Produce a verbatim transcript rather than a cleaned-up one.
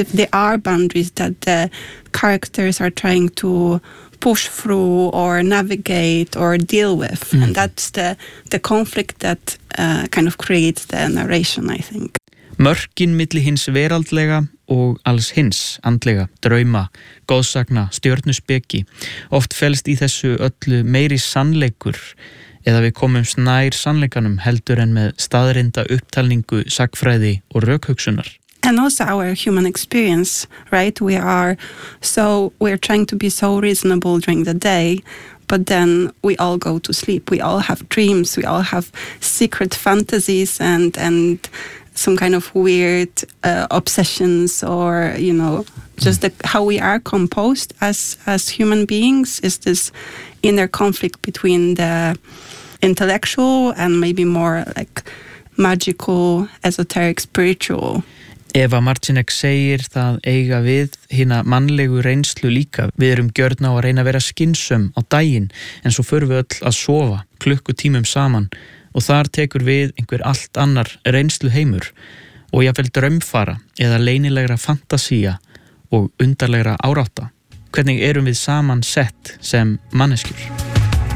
if there are boundaries that the characters are trying to push through or navigate or deal with. Mm. And that's the, the conflict that uh, kind of creates the narration, I think. Mörkin milli hins veraldlega og alls hins, andlega, drauma, góðsagna, stjörnuspeki. Oft felst í þessu öllu meiri sannleikur eða við komumst nær sannleikanum heldur en með staðreynda upptalningu, sagfræði og rökhugsunar. And also our human experience, right? We are so, we're trying to be so reasonable during the day, but then we all go to sleep. We all have dreams. We all have secret fantasies and, and some kind of weird uh, obsessions or, you know, just the, how we are composed as, as human beings is this inner conflict between the intellectual and maybe more like magical, esoteric, spiritual. Eva Marcinek segir það eiga við hina mannlegu reynslu líka. Við erum gjörn á að reyna að vera skynsöm á daginn en svo förum við öll að sofa klukkutímum saman og þar tekur við einhver allt annar reynslu heimur og jafnvel draumfara eða leynilegra fantasía og undarlegra árátta. Hvernig erum við saman sett sem manneskjur?